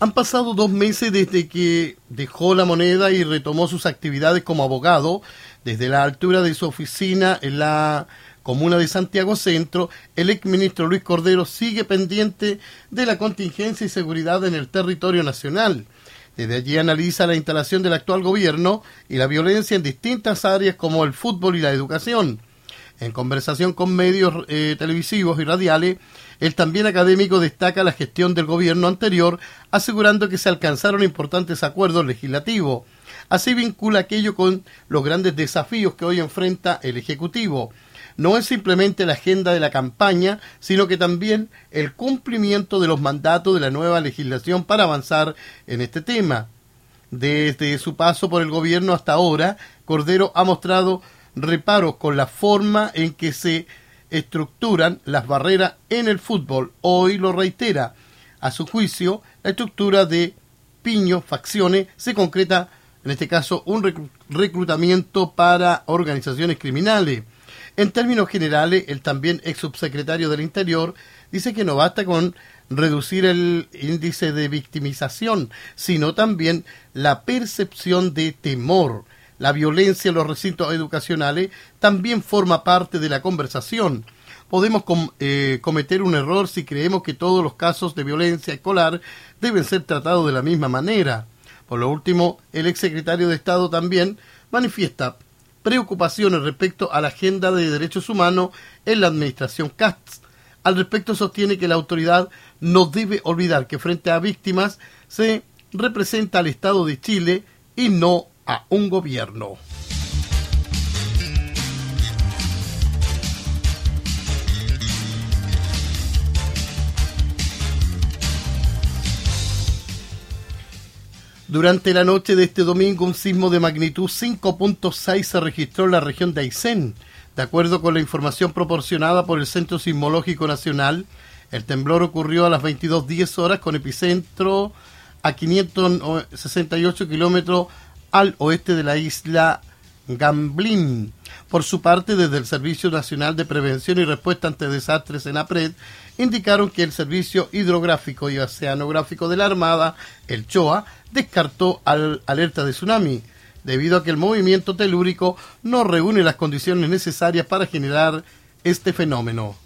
Han pasado 2 meses desde que dejó La Moneda y retomó sus actividades como abogado. Desde la altura de su oficina en la comuna de Santiago Centro, el exministro Luis Cordero sigue pendiente de la contingencia y seguridad en el territorio nacional. Desde allí analiza la instalación del actual gobierno y la violencia en distintas áreas como el fútbol y la educación. En conversación con medios televisivos y radiales, el también académico destaca la gestión del gobierno anterior, asegurando que se alcanzaron importantes acuerdos legislativos. Así vincula aquello con los grandes desafíos que hoy enfrenta el Ejecutivo. No es simplemente la agenda de la campaña, sino que también el cumplimiento de los mandatos de la nueva legislación para avanzar en este tema. Desde su paso por el gobierno hasta ahora, Cordero ha mostrado reparos con la forma en que se estructuran las barreras en el fútbol. Hoy lo reitera. A su juicio, la estructura de piños, facciones, se concreta, en este caso, un reclutamiento para organizaciones criminales. En términos generales, el también ex subsecretario del Interior dice que no basta con reducir el índice de victimización, sino también la percepción de temor. La violencia en los recintos educacionales también forma parte de la conversación. Podemos cometer un error si creemos que todos los casos de violencia escolar deben ser tratados de la misma manera. Por lo último, el exsecretario de Estado también manifiesta preocupaciones respecto a la agenda de derechos humanos en la administración Kast. Al respecto sostiene que la autoridad no debe olvidar que frente a víctimas se representa al Estado de Chile y no a un gobierno. Durante la noche de este domingo, un sismo de magnitud 5.6 se registró en la región de Aysén. De acuerdo con la información proporcionada por el Centro Sismológico Nacional, el temblor ocurrió a las 22:10 horas con epicentro a 568 kilómetros al oeste de la isla Gamblin. Por su parte, desde el Servicio Nacional de Prevención y Respuesta ante Desastres, SENAPRED, indicaron que el Servicio Hidrográfico y Oceanográfico de la Armada, el CHOA, descartó alerta de tsunami, debido a que el movimiento telúrico no reúne las condiciones necesarias para generar este fenómeno.